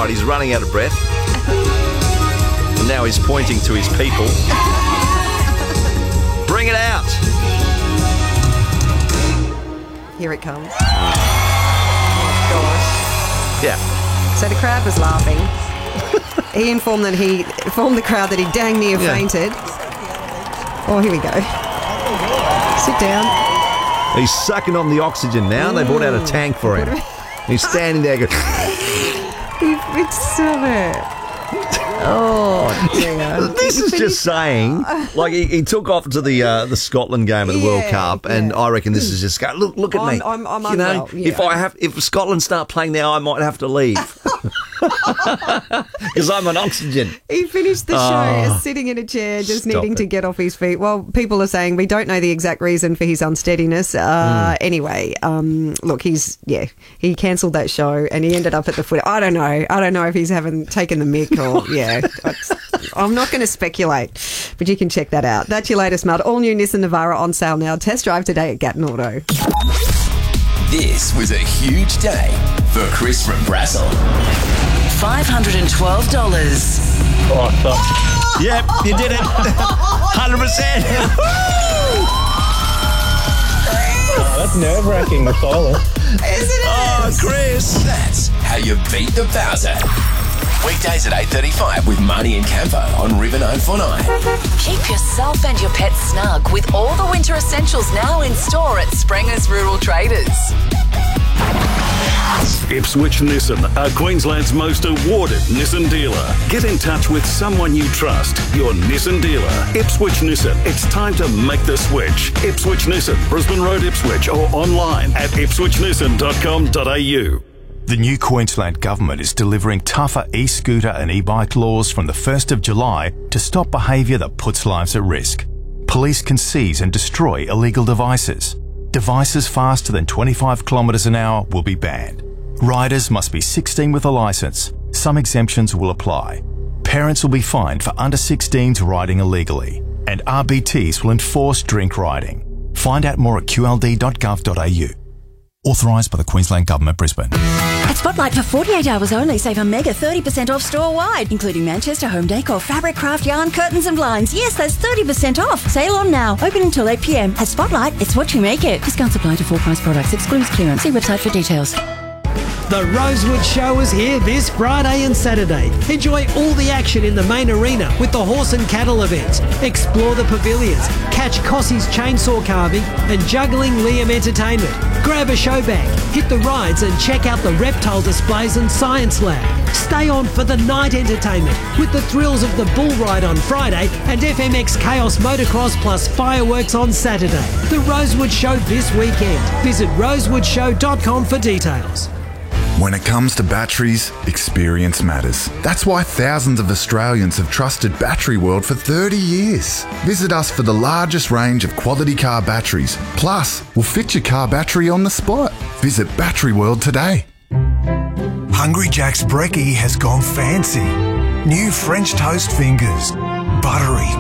right, he's running out of breath. And now he's pointing to his people. Bring it out. Here it comes. Oh, gosh. Yeah. So the crowd was laughing. He informed the crowd that he dang near fainted. Oh, here we go. Sit down. He's sucking on the oxygen now. They brought out a tank for him. He's standing there going... Stop it. Oh, dear. This is just saying, like he took off to the Scotland game of the World Cup, and I reckon this is just going, look at me. I'm unwell. If Scotland start playing now, I might have to leave because I'm on oxygen. He finished the show sitting in a chair, just needing to get off his feet. Well, people are saying we don't know the exact reason for his unsteadiness. Anyway, look, he cancelled that show and he ended up at the foot. I don't know if he's taken the mick or I'm not going to speculate, but you can check that out. That's your latest mud. All new Nissan Navara on sale now. Test drive today at Gatton Auto. This was a huge day for Chris from Brassel. $512. Oh, fuck. Yep, you did it. 100%. That's nerve-wracking, the silence. Isn't it? Oh, Chris. That's how you beat the Bowser. Weekdays at 8:35 with Marnie and Campo on River 949. Keep yourself and your pets snug with all the winter essentials now in store at Sprenger's Rural Traders. Ipswich Nissan are Queensland's most awarded Nissan dealer. Get in touch with someone you trust. Your Nissan dealer. Ipswich Nissan. It's time to make the switch. Ipswich Nissan, Brisbane Road, Ipswich, or online at ipswichnissan.com.au. The new Queensland Government is delivering tougher e-scooter and e-bike laws from the 1st of July to stop behaviour that puts lives at risk. Police can seize and destroy illegal devices. Devices faster than 25 kilometres an hour will be banned. Riders must be 16 with a licence. Some exemptions will apply. Parents will be fined for under 16s riding illegally. And RBTs will enforce drink riding. Find out more at qld.gov.au. Authorised by the Queensland Government, Brisbane. At Spotlight for 48 hours only, save a mega 30% off store-wide, including Manchester home decor, fabric, craft, yarn, curtains and blinds. Yes, that's 30% off. Sale on now. Open until 8 p.m. At Spotlight, it's what you make it. Discounts apply to full price products. Excludes clearance. See website for details. The Rosewood Show is here this Friday and Saturday. Enjoy all the action in the main arena with the horse and cattle events. Explore the pavilions, catch Cossie's chainsaw carving and Juggling Liam Entertainment. Grab a show bag, hit the rides and check out the reptile displays and science lab. Stay on for the night entertainment with the thrills of the bull ride on Friday and FMX Chaos Motocross plus fireworks on Saturday. The Rosewood Show this weekend. Visit rosewoodshow.com for details. When it comes to batteries, experience matters. That's why thousands of Australians have trusted Battery World for 30 years. Visit us for the largest range of quality car batteries. Plus, we'll fit your car battery on the spot. Visit Battery World today. Hungry Jack's Brekkie has gone fancy. New French toast fingers. Buttery,